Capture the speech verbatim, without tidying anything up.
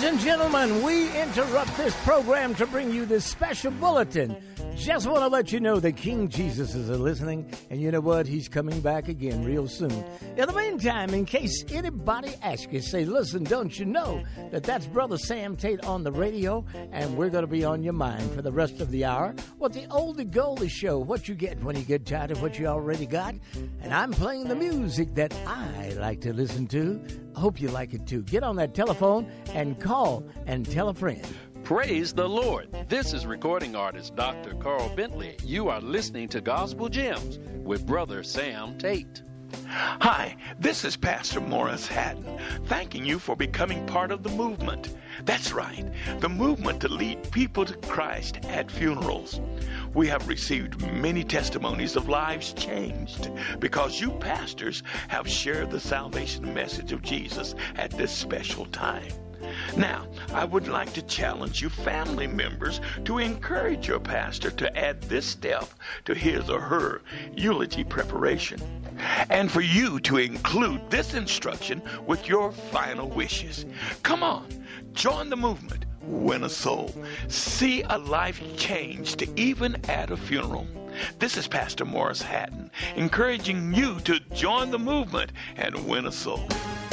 Ladies and gentlemen, we interrupt this program to bring you this special bulletin. Just want to let you know that King Jesus is listening, and you know what? He's coming back again real soon. In the meantime, in case anybody asks you, say, listen, don't you know that that's Brother Sam Tate on the radio, and we're going to be on your mind for the rest of the hour. What the Oldie Goldie Show, what you get when you get tired of what you already got. And I'm playing the music that I like to listen to. I hope you like it too. Get on that telephone and call and tell a friend. Praise the Lord. This is recording artist Doctor Carl Bentley. You are listening to Gospel Gems with Brother Sam Tate. Hi, this is Pastor Morris Hatton, thanking you for becoming part of the movement. That's right, the movement to lead people to Christ at funerals. We have received many testimonies of lives changed because you pastors have shared the salvation message of Jesus at this special time. Now, I would like to challenge you family members to encourage your pastor to add this step to his or her eulogy preparation, and for you to include this instruction with your final wishes. Come on, join the movement, win a soul, see a life changed even at a funeral. This is Pastor Morris Hatton, encouraging you to join the movement and win a soul.